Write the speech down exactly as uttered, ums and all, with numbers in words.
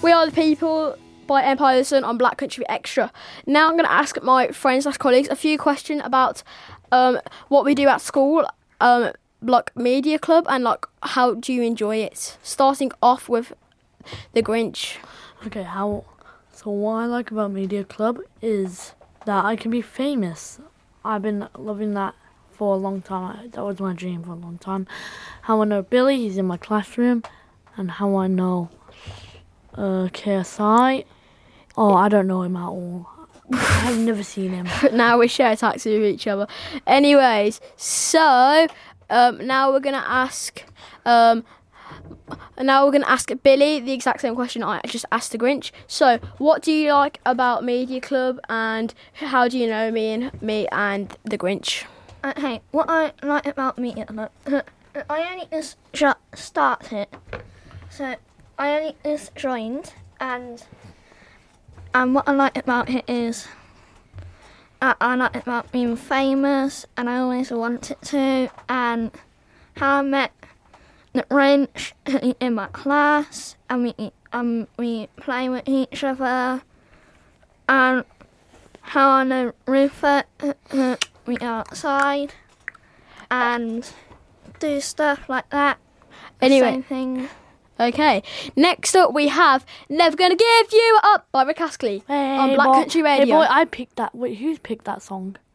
We Are the People by Empire of the Sun on Black Country Extra. Now I'm going to ask my friends slash colleagues a few questions about um, what we do at school, um, like media club, and like how do you enjoy it. Starting off with the Grinch. Okay, how? So what I like about media club is that I can be famous. I've been loving that for a long time. That was my dream for a long time. How I know Billy, he's in my classroom, and how I know uh, K S I. Oh, I don't know him at all. I've never seen him. Now we share a taxi with each other. Anyways, so um, now we're gonna ask. Um, now we're gonna ask Billy the exact same question I just asked the Grinch. So, what do you like about Media Club, and how do you know me and me and the Grinch? Okay, what I like about Media Club, I only just started, so I only just joined, and and what I like about it is uh, I like about being famous, and I always wanted to, and how I met the Grinch in my class, and we um we play with each other, and how I know Rupert. We go outside and do stuff like that. Anyway, Same thing. Okay. Next up, we have "Never Gonna Give You Up" by Rick Astley Hey, on Black boy, Country Radio. Hey boy, I picked that. Wait, who's picked that song?